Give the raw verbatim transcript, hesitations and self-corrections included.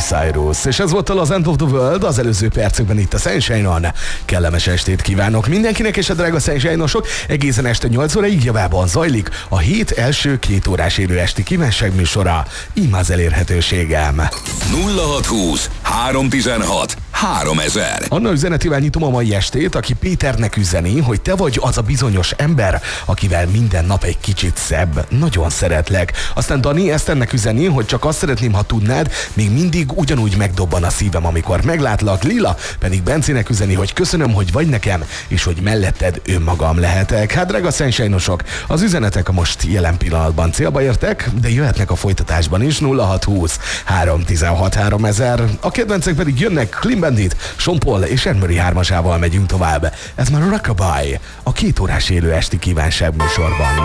Cyrus, és ez volt az End of the World az előző percekben itt a Sunshine-on. Kellemes estét kívánok mindenkinek, és a drága Sunshine-osok, egészen este nyolc óráig javában zajlik a hét első két órás élő esti kívánság műsora. Ím az elérhetőségem. nulla hatszázhúsz háromszáztizenhat háromezer. Anna üzenetével nyitom a mai estét, aki Péternek üzeni, hogy te vagy az a bizonyos ember, akivel minden nap egy kicsit szebb. Nagyon szeretlek. Aztán Dani Eszternek üzeni, hogy csak azt szeretném, ha tudnád, még mindig ugyanúgy megdobban a szívem, amikor meglátlak. Lila pedig Bencének üzeni, hogy köszönöm, hogy vagy nekem, és hogy melletted önmagam lehetek. Hát drága Sunshine-osok, az üzenetek a most jelen pillanatban célba értek, de jöhetnek a folytatásban is. Nulla hatszázhúsz háromszáztizenhat háromezer. A kedvencek pedig jönnek. Clean Bandit, Sean Paul és Anne Marie hármasával megyünk tovább. Ez már a Rockabye, a két órás élő esti kívánság műsorban.